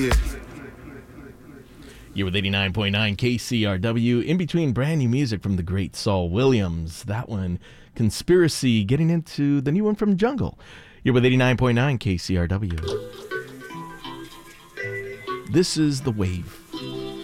You're with 89.9 KCRW, in between brand new music from the great Saul Williams. That one, Conspiracy, getting into the new one from Jungle. You're with 89.9 KCRW. This is The Wave.